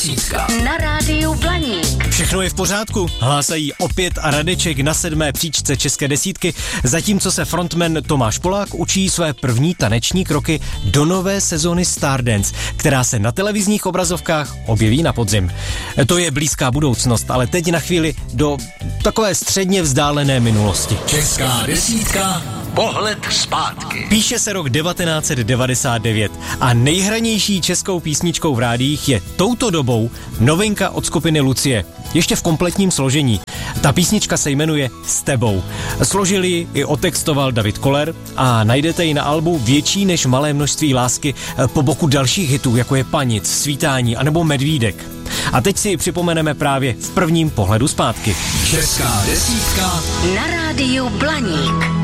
Na rádiu Blaník. Všechno je v pořádku, hlásají opět a Radeček na 7. příčce české desítky, zatímco se frontman Tomáš Polák učí své první taneční kroky do nové sezony Stardance, která se na televizních obrazovkách objeví na podzim. To je blízká budoucnost, ale teď na chvíli do takové středně vzdálené minulosti. Česká desítka, pohled zpátky. Píše se rok 1999 a nejhranější českou písničkou v rádiích je touto dobou novinka od skupiny Lucie, ještě v kompletním složení. Ta písnička se jmenuje S tebou. Složil ji i otextoval David Koller a najdete ji na albu Větší než malé množství lásky po boku dalších hitů, jako je Panic, Svítání anebo Medvídek. A teď si ji připomeneme právě v prvním pohledu zpátky. Česká desítka Na rádiu Blaník.